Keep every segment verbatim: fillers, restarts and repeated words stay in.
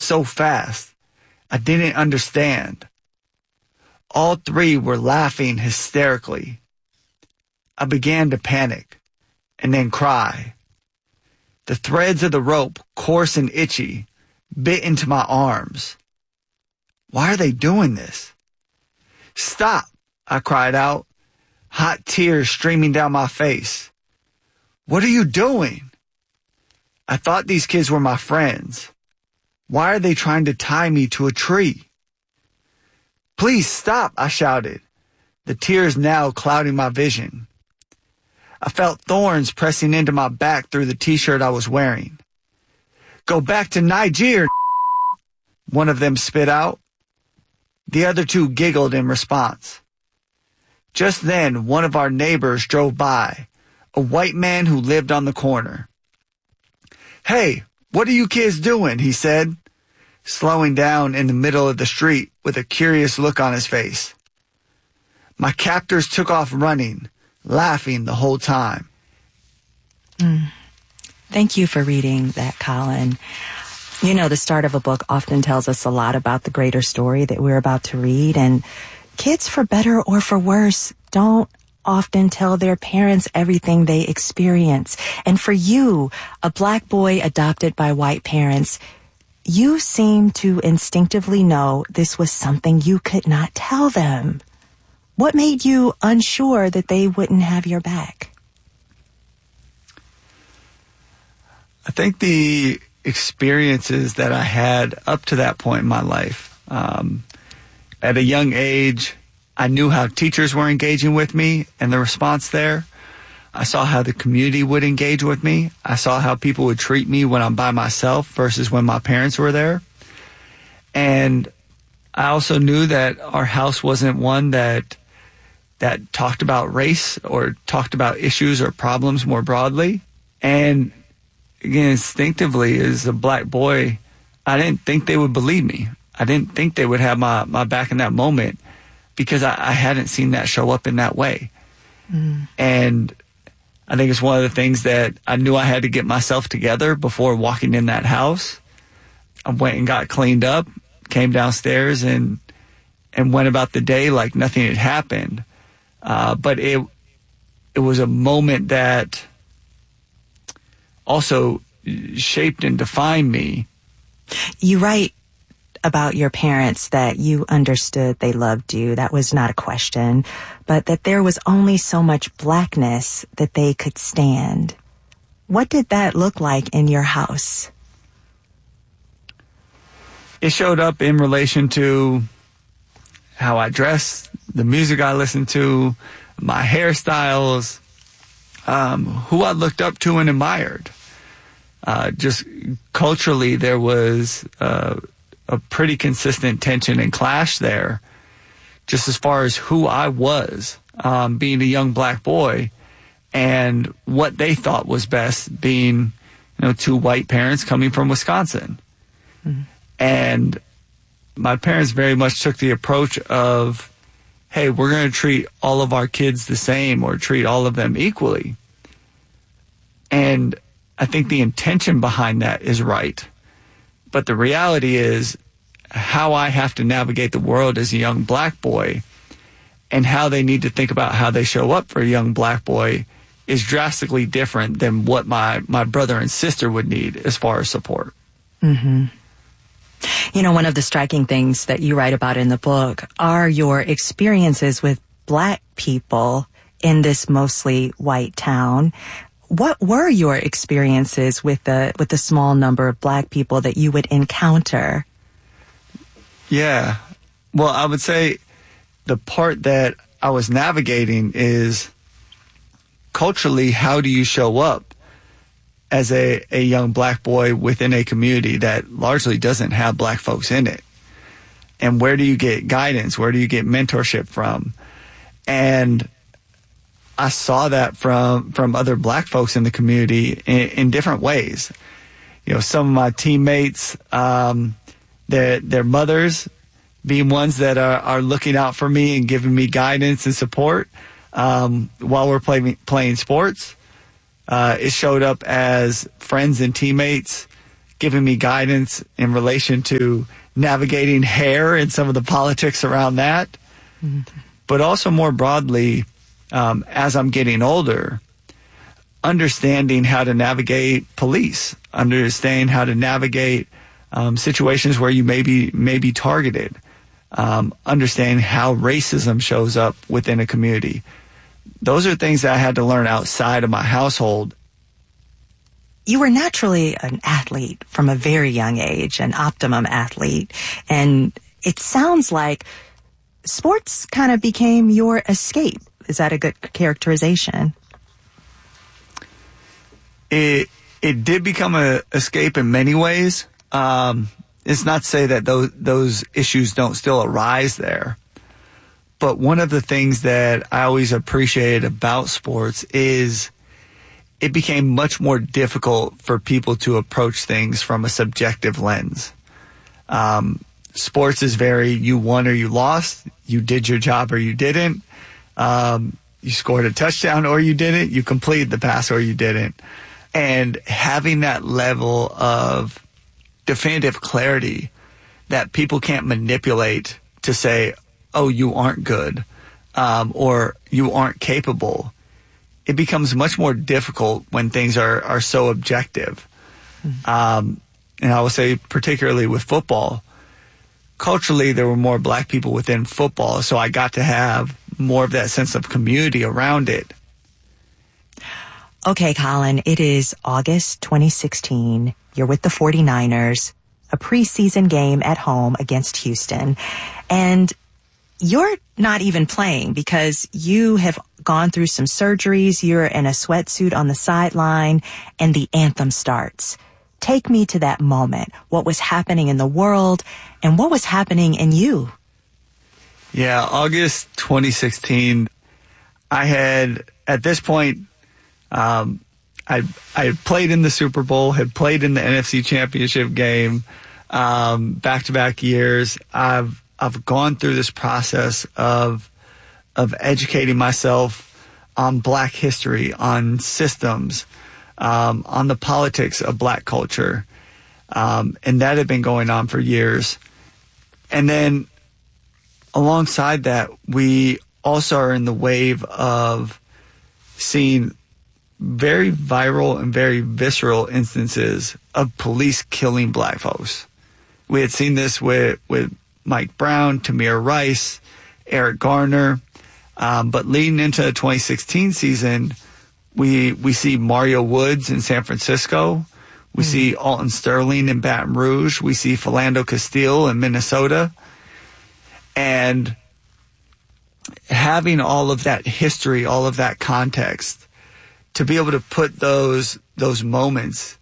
so fast. I didn't understand. All three were laughing hysterically. I began to panic and then cry. The threads of the rope, coarse and itchy, bit into my arms. Why are they doing this? Stop, I cried out, hot tears streaming down my face. What are you doing? I thought these kids were my friends. Why are they trying to tie me to a tree? Please stop, I shouted, the tears now clouding my vision. I felt thorns pressing into my back through the t-shirt I was wearing. Go back to Nigeria, one of them spit out. The other two giggled in response. Just then, one of our neighbors drove by, a white man who lived on the corner. Hey, what are you kids doing? He said, slowing down in the middle of the street with a curious look on his face. My captors took off running, laughing the whole time. Mm. Thank you for reading that, Colin. You know, the start of a book often tells us a lot about the greater story that we're about to read, and kids, for better or for worse, don't often tell their parents everything they experience. And for you, a black boy adopted by white parents, you seem to instinctively know this was something you could not tell them. What made you unsure that they wouldn't have your back? I think the experiences that I had up to that point in my life, um, at a young age, I knew how teachers were engaging with me and the response there. I saw how the community would engage with me. I saw how people would treat me when I'm by myself versus when my parents were there. And I also knew that our house wasn't one that that talked about race or talked about issues or problems more broadly. And again, instinctively, as a black boy, I didn't think they would believe me. I didn't think they would have my, my back in that moment because I, I hadn't seen that show up in that way. Mm. And I think it's one of the things that I knew I had to get myself together before walking in that house. I went and got cleaned up, came downstairs, and and went about the day like nothing had happened. Uh, but it it was a moment that also shaped and defined me. You write about your parents that you understood they loved you. That was not a question, but that there was only so much blackness that they could stand. What did that look like in your house? It showed up in relation to how I dressed, the music I listened to, my hairstyles, um, who I looked up to and admired. Uh, just culturally, there was uh, a pretty consistent tension and clash there, just as far as who I was, um, being a young black boy, and what they thought was best, being, you know, two white parents coming from Wisconsin. Mm-hmm. And my parents very much took the approach of, hey, we're going to treat all of our kids the same or treat all of them equally. And I think the intention behind that is right. But the reality is how I have to navigate the world as a young black boy and how they need to think about how they show up for a young black boy is drastically different than what my, my brother and sister would need as far as support. Mm-hmm. You know, one of the striking things that you write about in the book are your experiences with black people in this mostly white town. What were your experiences with the with the small number of black people that you would encounter? Yeah. Well, I would say the part that I was navigating is culturally, how do you show up as a, a young black boy within a community that largely doesn't have black folks in it? And where do you get guidance? Where do you get mentorship from? And I saw that from, from other black folks in the community in, in different ways. You know, some of my teammates, um, their, their mothers being ones that are, are looking out for me and giving me guidance and support, um, while we're playing, playing sports. Uh, it showed up as friends and teammates giving me guidance in relation to navigating hair and some of the politics around that. Mm-hmm. But also more broadly, um, as I'm getting older, understanding how to navigate police, understanding how to navigate um, situations where you may be, may be targeted, um, understanding how racism shows up within a community. Those are things that I had to learn outside of my household. You were naturally an athlete from a very young age, an optimum athlete. And it sounds like sports kind of became your escape. Is that a good characterization? It it did become an escape in many ways. Um, it's not to say that those those issues don't still arise there. But one of the things that I always appreciated about sports is it became much more difficult for people to approach things from a subjective lens. Um, sports is very, you won or you lost, you did your job or you didn't, um, you scored a touchdown or you didn't, you completed the pass or you didn't. And having that level of definitive clarity that people can't manipulate to say, oh, you aren't good, um, or you aren't capable, it becomes much more difficult when things are, are so objective. Mm-hmm. Um, and I will say, particularly with football, culturally, there were more black people within football, so I got to have more of that sense of community around it. Okay, Colin, it is August twenty sixteen. You're with the forty-niners, a preseason game at home against Houston, and you're not even playing because you have gone through some surgeries. You're in a sweatsuit on the sideline, and the anthem starts. Take me to that moment. What was happening in the world, and what was happening in you? Yeah, August twenty sixteen, I had, at this point, um, I I had played in the Super Bowl, had played in the N F C Championship game, um, back-to-back years. I've I've gone through this process of of educating myself on black history, on systems, um, on the politics of black culture. Um, and that had been going on for years. And then alongside that, we also are in the wave of seeing very viral and very visceral instances of police killing black folks. We had seen this with, with Mike Brown, Tamir Rice, Eric Garner. Um, but leading into the twenty sixteen season, we we see Mario Woods in San Francisco. We mm-hmm. see Alton Sterling in Baton Rouge. We see Philando Castile in Minnesota. And having all of that history, all of that context, to be able to put those those moments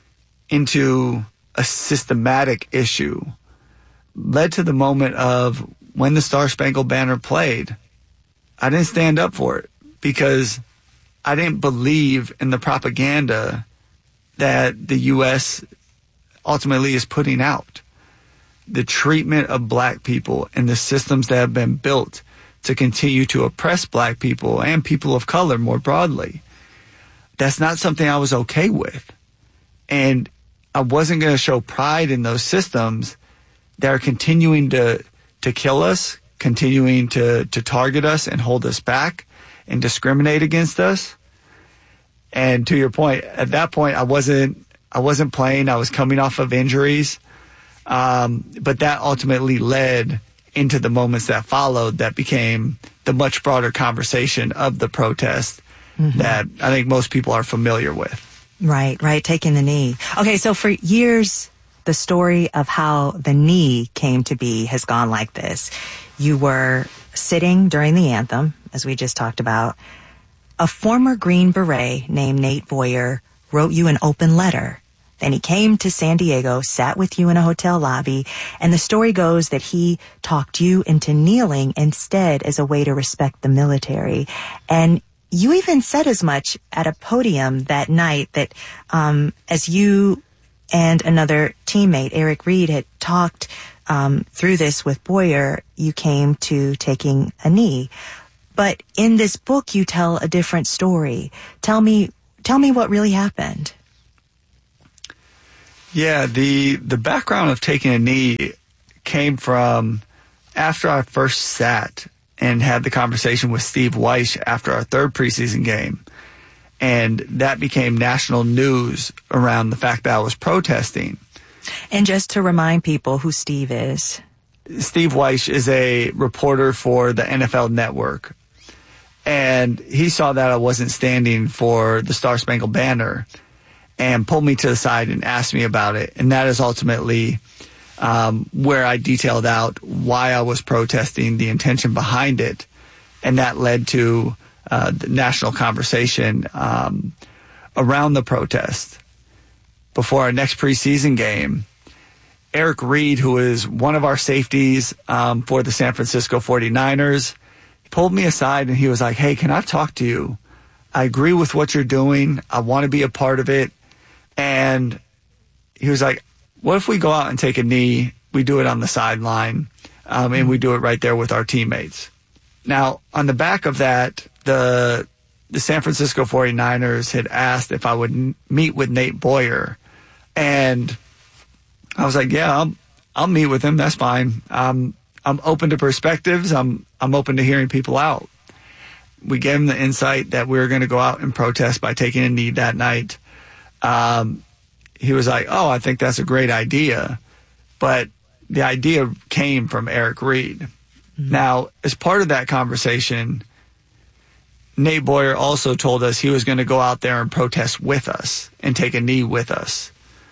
into a systematic issue led to the moment of when the Star Spangled Banner played. I didn't stand up for it because I didn't believe in the propaganda that the U S ultimately is putting out. The treatment of black people and the systems that have been built to continue to oppress black people and people of color more broadly. That's not something I was okay with. And I wasn't going to show pride in those systems that are continuing to to kill us, continuing to, to target us and hold us back and discriminate against us. And to your point, at that point, I wasn't I wasn't playing. I was coming off of injuries. Um, but that ultimately led into the moments that followed that became the much broader conversation of the protest mm-hmm. that I think most people are familiar with. Right, right, taking the knee. Okay, so for years, the story of how the knee came to be has gone like this. You were sitting during the anthem, as we just talked about. A former Green Beret named Nate Boyer wrote you an open letter. Then he came to San Diego, sat with you in a hotel lobby, and the story goes that he talked you into kneeling instead as a way to respect the military. And you even said as much at a podium that night that um, as you and another teammate, Eric Reed, had talked um, through this with Boyer, you came to taking a knee. But in this book, you tell a different story. Tell me, tell me what really happened. Yeah, the the background of taking a knee came from after I first sat and had the conversation with Steve Wyche after our third preseason game. And that became national news around the fact that I was protesting. And just to remind people who Steve is. Steve Wyche is a reporter for the N F L Network. And he saw that I wasn't standing for the Star Spangled Banner and pulled me to the side and asked me about it. And that is ultimately um, where I detailed out why I was protesting, the intention behind it. And that led to uh, the national conversation um, around the protest. Before our next preseason game, Eric Reed, who is one of our safeties um, for the San Francisco forty-niners, pulled me aside and he was like, hey, can I talk to you? I agree with what you're doing. I want to be a part of it. And he was like, what if we go out and take a knee? We do it on the sideline, um, and we do it right there with our teammates. Now, on the back of that, the the San Francisco forty-niners had asked if I would n- meet with Nate Boyer. And I was like, yeah, I'll, I'll meet with him. That's fine. Um, I'm open to perspectives. I'm I'm open to hearing people out. We gave him the insight that we were going to go out and protest by taking a knee that night. Um, he was like, oh, I think that's a great idea. But the idea came from Eric Reed. Mm-hmm. Now, as part of that conversation, Nate Boyer also told us he was going to go out there and protest with us and take a knee with us,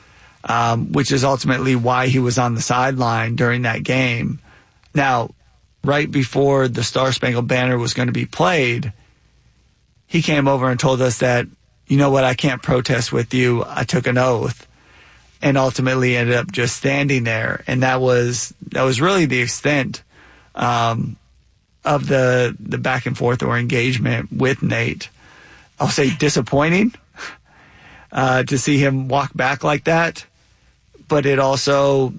um, which is ultimately why he was on the sideline during that game. Now, right before the Star Spangled Banner was going to be played, he came over and told us that, you know what, I can't protest with you. I took an oath, and ultimately ended up just standing there. And that was that was really the extent um, of the the back and forth or engagement with Nate. I'll say disappointing uh, to see him walk back like that, but it also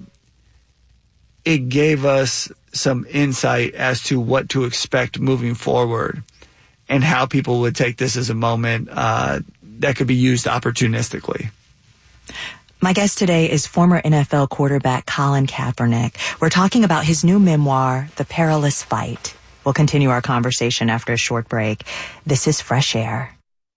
it gave us some insight as to what to expect moving forward and how people would take this as a moment uh, that could be used opportunistically. My guest today is former N F L quarterback Colin Kaepernick. We're talking about his new memoir, The Perilous Fight. We'll continue our conversation after a short break. This is Fresh Air.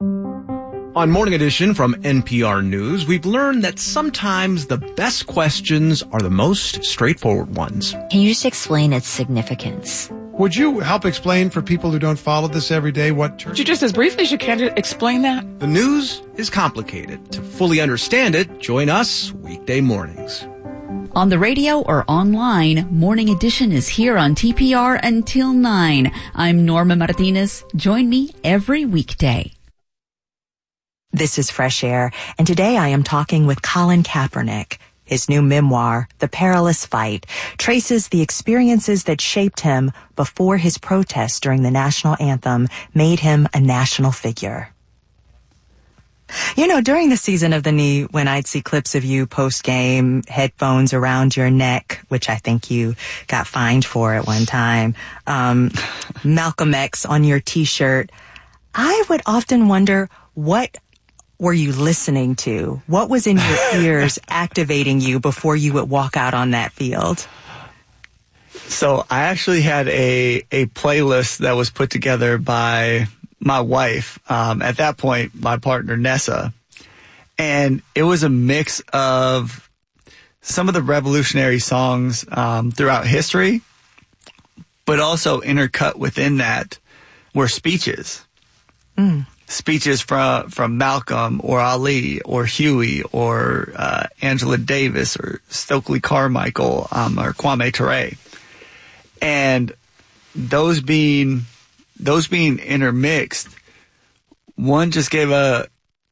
On Morning Edition from N P R News, we've learned that sometimes the best questions are the most straightforward ones. Can you just explain its significance? Would you help explain for people who don't follow this every day what church... Would you just as briefly as you can explain that? The news is complicated. To fully understand it, join us weekday mornings. On the radio or online, Morning Edition is here on T P R until nine. I'm Norma Martinez. Join me every weekday. This is Fresh Air, and today I am talking with Colin Kaepernick. His new memoir, The Perilous Fight, traces the experiences that shaped him before his protest during the national anthem made him a national figure. You know, during the season of the knee, when I'd see clips of you post-game, headphones around your neck, which I think you got fined for at one time, um, Malcolm X on your T-shirt, I would often wonder, what were you listening to? What was in your ears activating you before you would walk out on that field? So I actually had a, a playlist that was put together by my wife, um, at that point, my partner, Nessa. And it was a mix of some of the revolutionary songs um, throughout history, but also intercut within that were speeches. Mm. Speeches from from Malcolm or Ali or Huey or uh, Angela Davis or Stokely Carmichael um, or Kwame Ture, and those being those being intermixed, one just gave a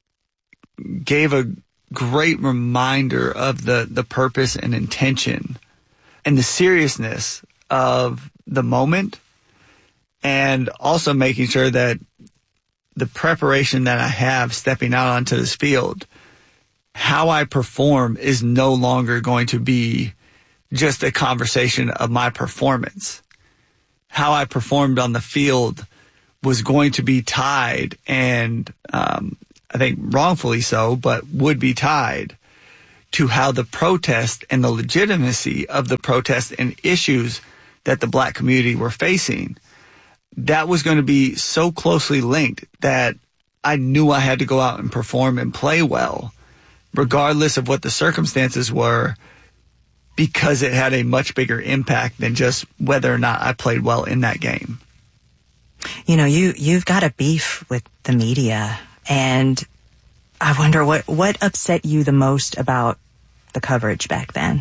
gave a great reminder of the the purpose and intention and the seriousness of the moment, and also making sure that the preparation that I have stepping out onto this field, how I perform is no longer going to be just a conversation of my performance. How I performed on the field was going to be tied, and um, I think wrongfully so, but would be tied to how the protest and the legitimacy of the protest and issues that the black community were facing, that was going to be so closely linked that I knew I had to go out and perform and play well, regardless of what the circumstances were, because it had a much bigger impact than just whether or not I played well in that game. You know, you, you've got a beef with the media, and I wonder what, what upset you the most about the coverage back then?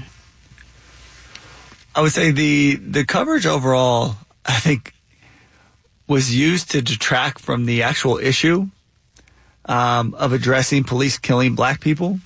I would say the, the coverage overall, I think, was used to detract from the actual issue um, of addressing police killing black people.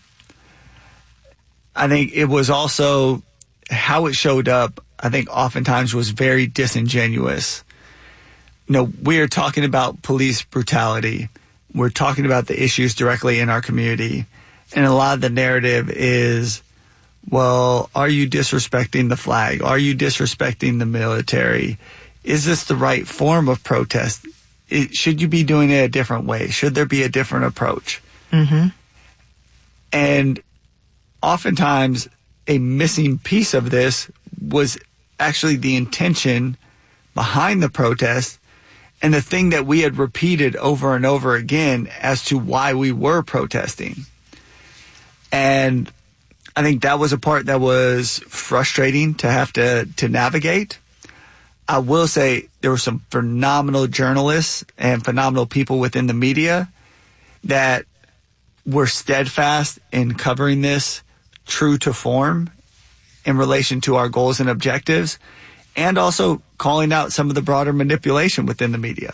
I think it was also how it showed up, I think oftentimes was very disingenuous. You know, we are talking about police brutality. We're talking about the issues directly in our community. And a lot of the narrative is, well, are you disrespecting the flag? Are you disrespecting the military? Is this the right form of protest? It, should you be doing it a different way? Should there be a different approach? Mm-hmm. And oftentimes a missing piece of this was actually the intention behind the protest and the thing that we had repeated over and over again as to why we were protesting. And I think that was a part that was frustrating to have to, to navigate. I will say there were some phenomenal journalists and phenomenal people within the media that were steadfast in covering this true to form in relation to our goals and objectives, and also calling out some of the broader manipulation within the media.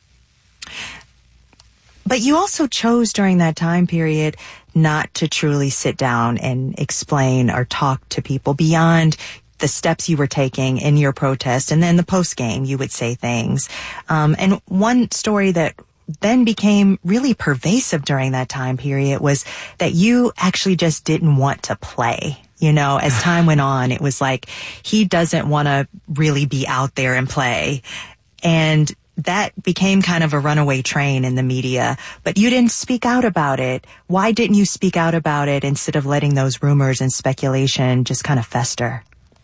But you also chose during that time period not to truly sit down and explain or talk to people beyond the steps you were taking in your protest. And then the post game, you would say things. Um, and one story that then became really pervasive during that time period was that you actually just didn't want to play. You know, as time went on, it was like he doesn't want to really be out there and play. And that became kind of a runaway train in the media, but you didn't speak out about it. Why didn't you speak out about it instead of letting those rumors and speculation just kind of fester?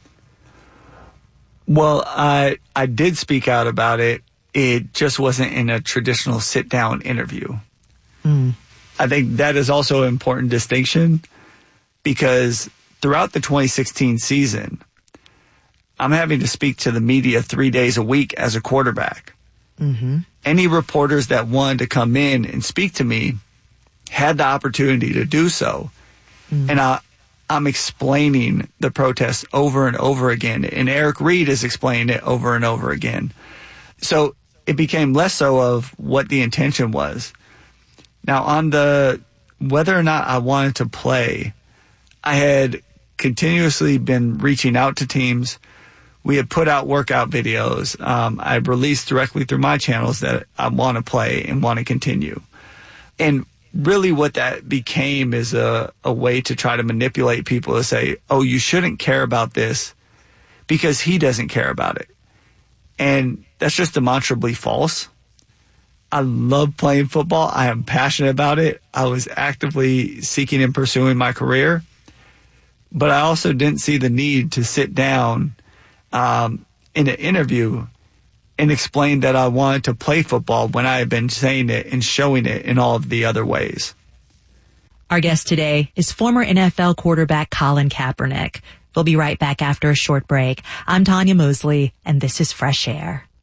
Well, I I did speak out about it. It just wasn't in a traditional sit-down interview. Mm. I think that is also an important distinction because throughout the twenty sixteen season, I'm having to speak to the media three days a week as a quarterback. Mm-hmm. Any reporters that wanted to come in and speak to me had the opportunity to do so. Mm-hmm. And I, I'm explaining the protests over and over again. And Eric Reed is explaining it over and over again. So it became less so of what the intention was. Now, on the whether or not I wanted to play, I had continuously been reaching out to teams. We had put out workout videos. Um, I released directly through my channels that I want to play and want to continue. And really what that became is a, a way to try to manipulate people to say, oh, you shouldn't care about this because he doesn't care about it. And that's just demonstrably false. I love playing football. I am passionate about it. I was actively seeking and pursuing my career. But I also didn't see the need to sit down um, in an interview and explain that I wanted to play football when I had been saying it and showing it in all of the other ways. Our guest today is former N F L quarterback Colin Kaepernick. We'll be right back after a short break. I'm Tanya Mosley, and this is Fresh Air.